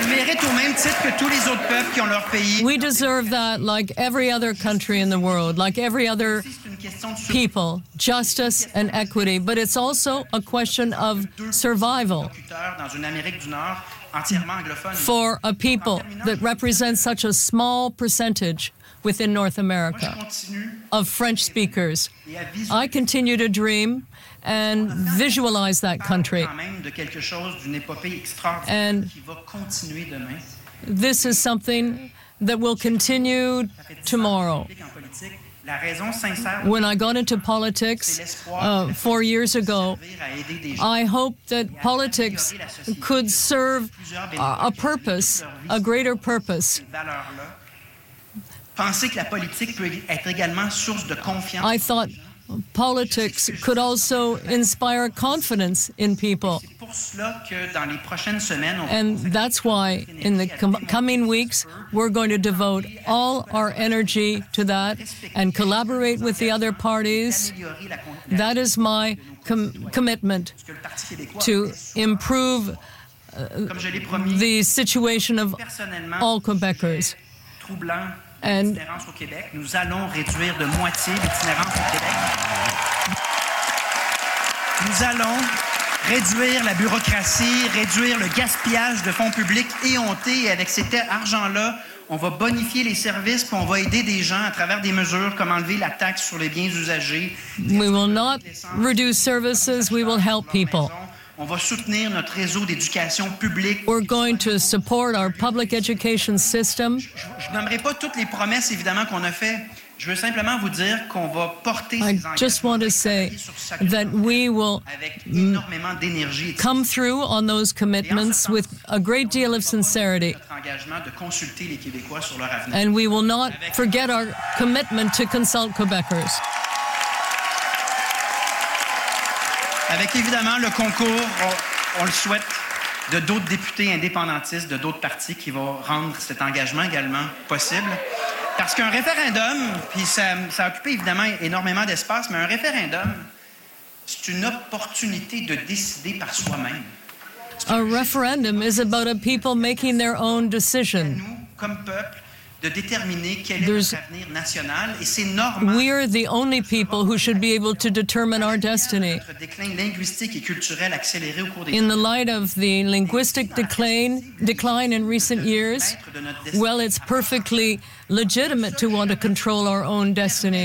le mérite au même titre que tous les autres peuples qui ont leur pays. We deserve that like every other country in the world, like every other people, justice and equity. But it's also a question of survival for a people that represent such a small percentage within North America of French speakers. I continue to dream and visualize that country. And this is something that will continue tomorrow. When I got into politics 4 years ago, I hoped that politics could serve a purpose, a greater purpose. I thought politics could also inspire confidence in people. And that's why in the coming weeks, we're going to devote all our energy to that and collaborate with the other parties. That is my commitment to improve the situation of all Quebecers. And nous allons réduire de moitié l'itinérance au Québec. Nous allons réduire la bureaucratie, réduire le gaspillage de fonds publics éhontés. Et avec cet argent-là, on va bonifier les services puis on va aider des gens à travers des mesures comme enlever la taxe sur les biens usagés. We will not reduce services, we will help people. On va soutenir notre réseau d'éducation publique. We're going to support our public education system. Je n'aimerais pas toutes les promesses, évidemment, qu'on a faites. Je veux simplement vous dire qu'on va porter ces engagements. I just want to say that we will come through on those commitments with a great deal of sincerity. And we will not forget our commitment to consult Quebecers. Avec évidemment le concours, on le souhaite, de d'autres députés indépendantistes, de d'autres partis qui vont rendre cet engagement également possible. Parce qu'un référendum, puis ça a occupé évidemment énormément d'espace, mais un référendum, c'est une opportunité de décider par soi-même. A referendum is about a people making their own decision. Nous, comme peuple, de déterminer quel est notre avenir national, et c'est normal. We are the only people who should be able to determine our destiny. Notre déclin linguistique et culturel accéléré au cours des In the light of the linguistic decline in recent years, well, it's perfectly legitimate to want to control our own destiny.